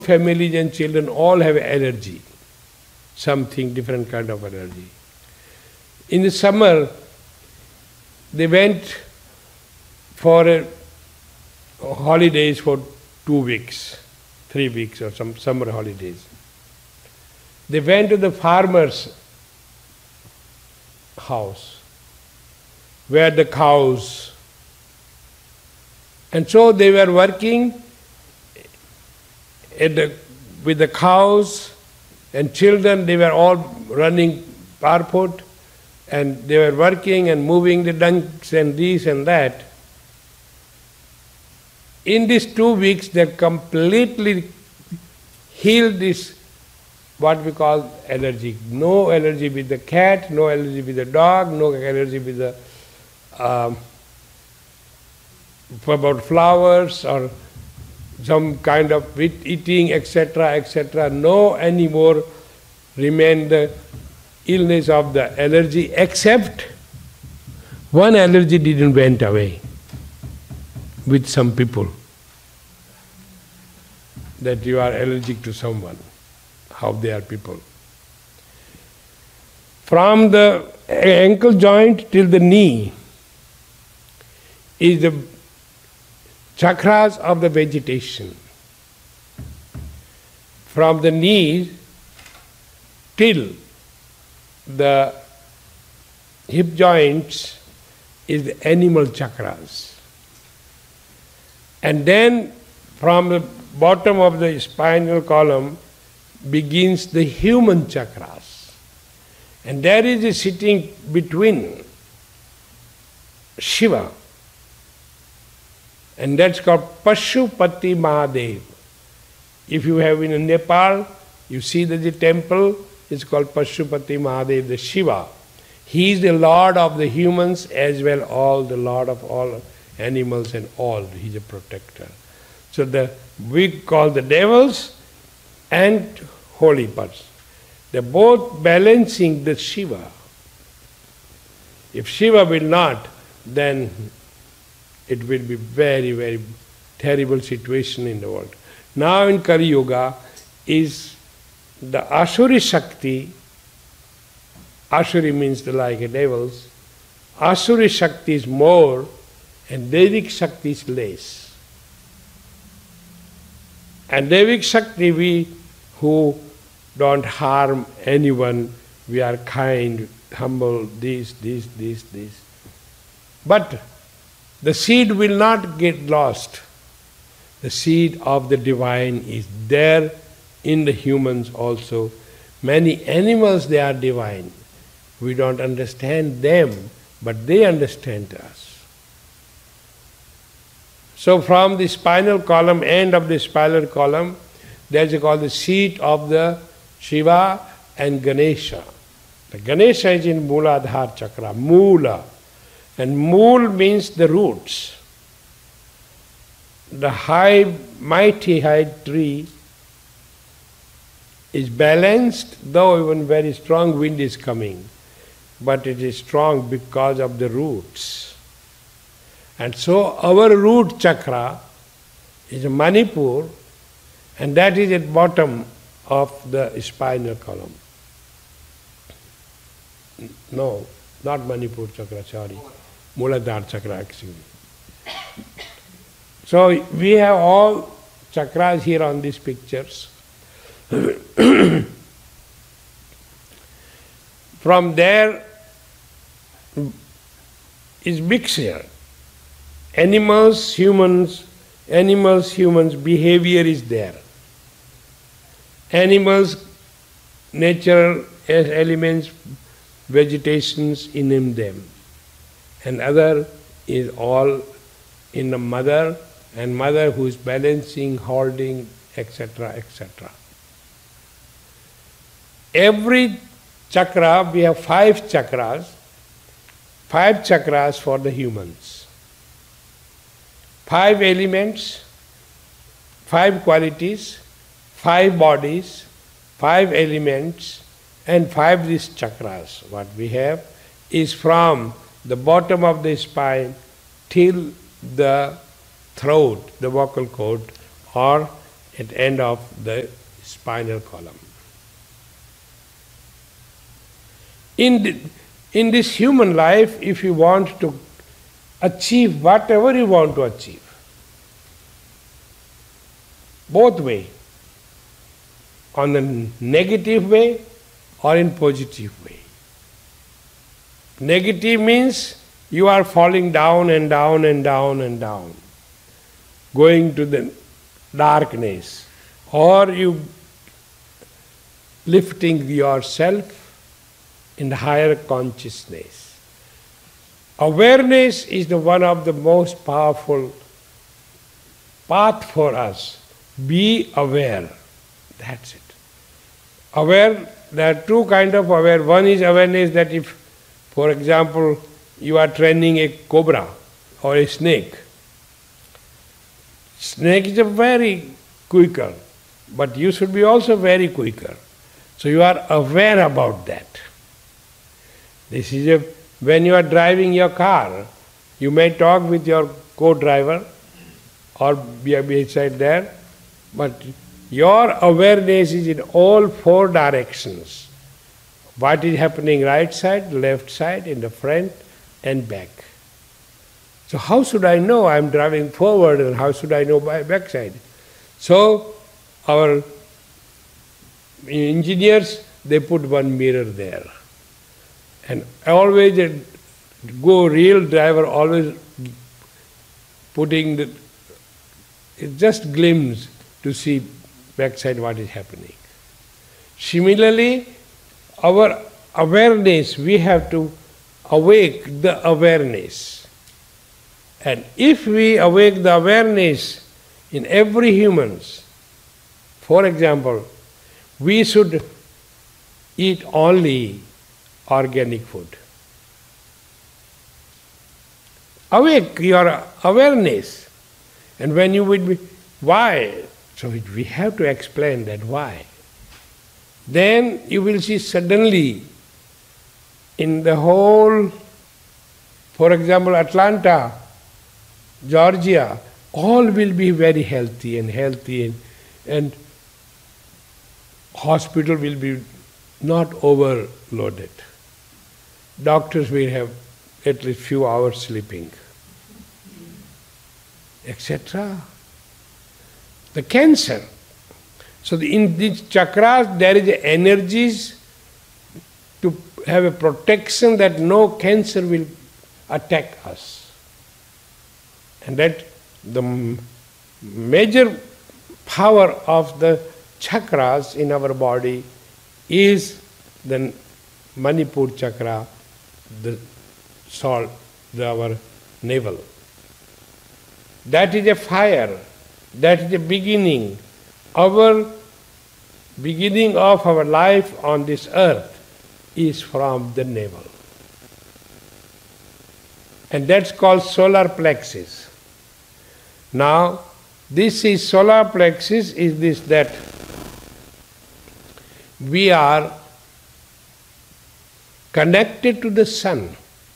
families and children all have allergy, something different kind of allergy. In the summer, they went for holidays for 2 weeks, 3 weeks or some summer holidays. They went to the farmer's house, where the cows, and so they were working with the cows and children. They were all running barefoot, and they were working and moving the dunks and this and that. In these 2 weeks, they completely healed this, what we call allergy. No allergy with the cat, no allergy with the dog, no allergy with the about flowers or some kind of eating, etc., etc. No anymore remain the illness of the allergy, except one allergy didn't went away with some people. That you are allergic to someone, how they are people. From the ankle joint till the knee is the chakras of the vegetation. From the knees till the hip joints is the animal chakras. And then from the bottom of the spinal column begins the human chakras. And there is a sitting between Shiva, and that's called Pashupati Mahadev. If you have in Nepal, you see that the temple is called Pashupati Mahadev, the Shiva. He is the Lord of the humans as well as the Lord of all animals and all. He is a protector. So we call the devils and holy person. They're both balancing the Shiva. If Shiva will not, then it will be very, very terrible situation in the world. Now in Kali Yuga is the Asuri Shakti. Asuri means like a devils. Asuri Shakti is more and Devik Shakti is less. And Devik Shakti, we who don't harm anyone, we are kind, humble, this. But the seed will not get lost. The seed of the divine is there in the humans also. Many animals, they are divine. We don't understand them, but they understand us. So from the spinal column, end of the spinal column, there is called the seat of the Shiva and Ganesha. The Ganesha is in Mooladhara chakra, Moola. And Mool means the roots. The high, mighty high tree is balanced, though even very strong wind is coming. But it is strong because of the roots. And so our root chakra is Manipur, and that is at bottom of the spinal column. No, not Manipur chakra, sorry. Mooladhara chakra actually. So we have all chakras here on these pictures. From there is mixture. Animals, humans, behavior is there. Animals, natural elements, vegetations in them. And other is all in the mother, and mother who is balancing, holding, etc., etc. Every chakra, we have 5 chakras for the humans. 5 elements, 5 qualities, 5 bodies, 5 elements, and 5 these chakras. What we have is from the bottom of the spine till the throat, the vocal cord, or at the end of the spinal column. In this human life, if you want to achieve whatever you want to achieve, both way, on the negative way or in positive way. Negative means you are falling down and down and down and down, going to the darkness, or you lifting yourself in the higher consciousness. Awareness is the one of the most powerful path for us. Be aware. That's it. Aware, there are two kinds of aware. One is awareness that if, for example, you are training a cobra or a snake. Snake is a very quicker, but you should be also very quicker. So you are aware about that. This is when you are driving your car, you may talk with your co-driver or be beside there, but your awareness is in all four directions. What is happening right side, left side, in the front and back. So how should I know I am driving forward and how should I know by back side? So our engineers, they put one mirror there. And always a real driver always putting it's just glimpse to see backside what is happening. Similarly, our awareness, we have to awake the awareness. And if we awake the awareness in every humans, for example, we should eat only organic food. Awake your awareness. And when you would be, why? So we have to explain that why. Then you will see suddenly in the whole, for example, Atlanta, Georgia, all will be very healthy and hospital will be not overloaded. Doctors will have at least few hours sleeping, etc. The cancer. So in these chakras there is energies to have a protection that no cancer will attack us. And that the major power of the chakras in our body is the Manipur chakra, the salt, our navel. That is a fire, that is the beginning. Our beginning of our life on this earth is from the navel. And that's called solar plexus. Now, this is solar plexus is this that we are connected to the sun.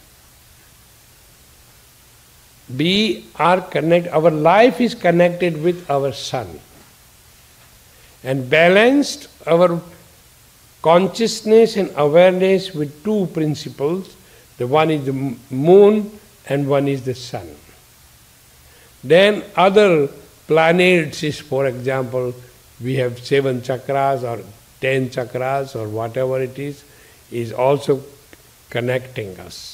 We are connected, our life is connected with our sun. And balanced our consciousness and awareness with two principles. The one is the moon and one is the sun. Then other planets is, for example, we have 7 chakras or 10 chakras or whatever it is also connecting us.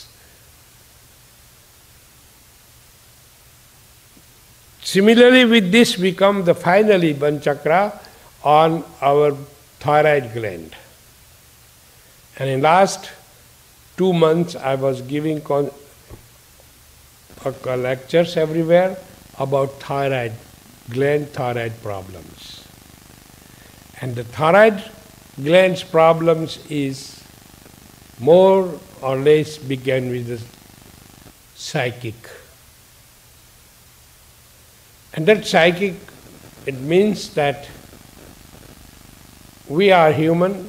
Similarly with this we come the finally one chakra on our thyroid gland. And in last 2 months I was giving lectures everywhere about thyroid gland, thyroid problems. And the thyroid gland's problems is more or less began with the psychic. And that psychic, it means that we are human,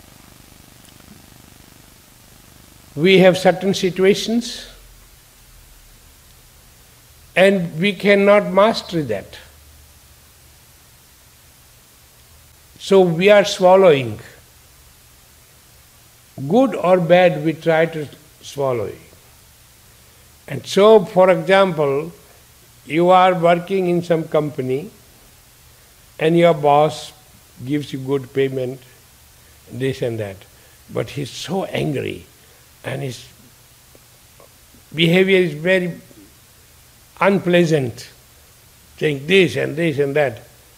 we have certain situations, and we cannot master that. So we are swallowing. Good or bad, we try to swallow it. And so, for example, you are working in some company and your boss gives you good payment, this and that. But he's so angry and his behavior is very unpleasant, saying this and this and that.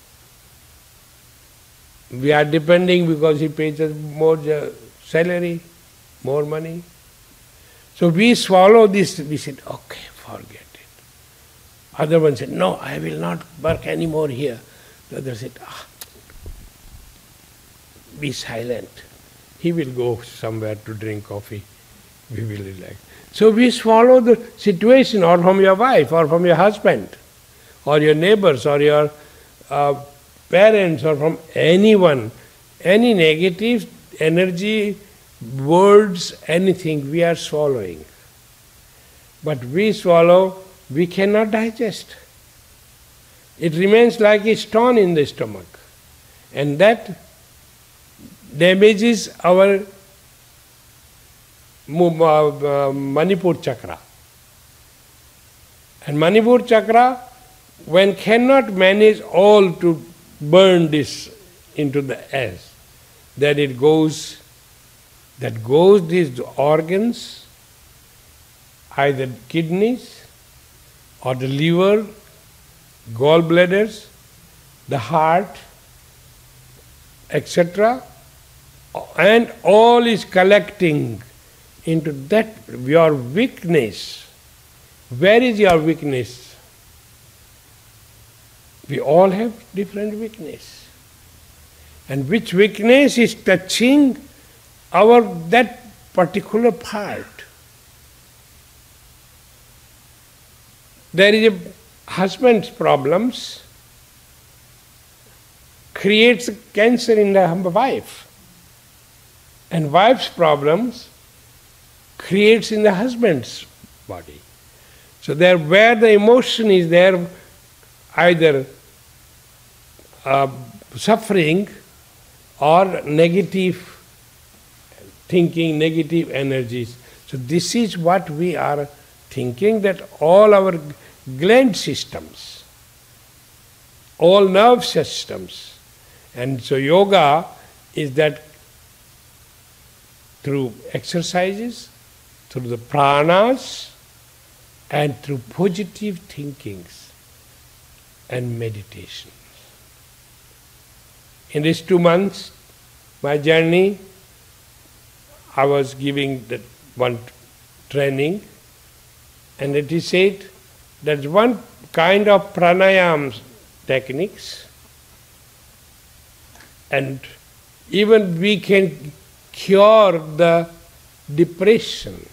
We are depending because he pays us more salary, more money. So we swallow this, we said, okay, forget it. Other one said, no, I will not work anymore here. The other said, be silent. He will go somewhere to drink coffee. We will relax. So we swallow the situation, or from your wife, or from your husband, or your neighbors, or your parents, or from anyone. Any negative energy, words, anything, we are swallowing. But we swallow, we cannot digest. It remains like a stone in the stomach. And that damages our Manipur chakra. And Manipur chakra, when cannot manage all to burn this into the ash, then it goes, these organs, either kidneys or the liver, gallbladders, the heart, etc., and all is collecting into that, your weakness. Where is your weakness? We all have different weakness. And which weakness is touching that particular part. There is a husband's problems creates cancer in the wife. And wife's problems creates in the husband's body. So there, where the emotion is there, either suffering or negative thinking, negative energies. So this is what we are thinking, that all our gland systems, all nerve systems. And so yoga is that through exercises, through the pranas, and through positive thinkings and meditations. In these 2 months, my journey, I was giving that one training, and it is said that one kind of pranayam techniques, and even we can cure the depression.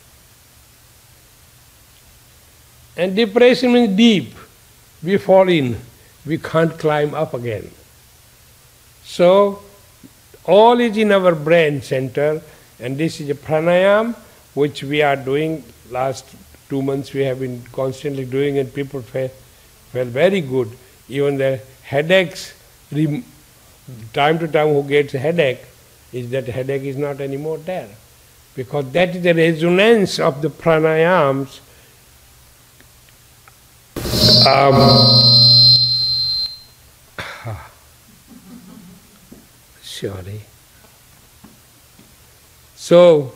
And depression means deep. We fall in, we can't climb up again. So, all is in our brain center, and this is a pranayam which we are doing. Last 2 months we have been constantly doing, and people felt very good. Even the headaches, time to time who gets a headache, is that headache is not anymore there. Because that is the resonance of the pranayams. Sorry. So,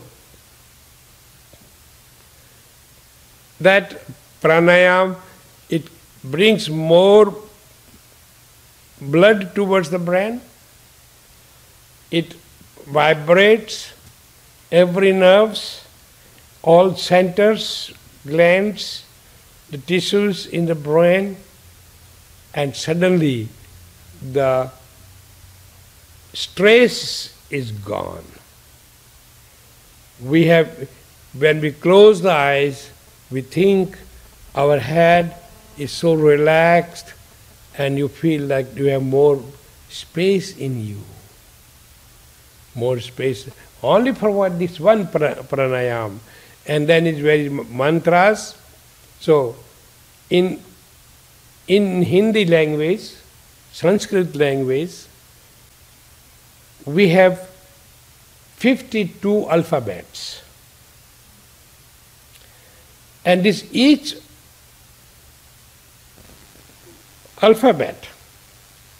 that pranayam, it brings more blood towards the brain. It vibrates every nerves, all centers, glands, the tissues in the brain, and suddenly the stress is gone. When we close the eyes, we think our head is so relaxed, and you feel like you have more space in you. More space. Only for what this one pranayam. And then it's very mantras. So, in Hindi language, Sanskrit language, we have 52 alphabets. And this each alphabet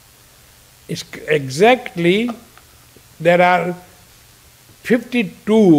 is exactly, there are 52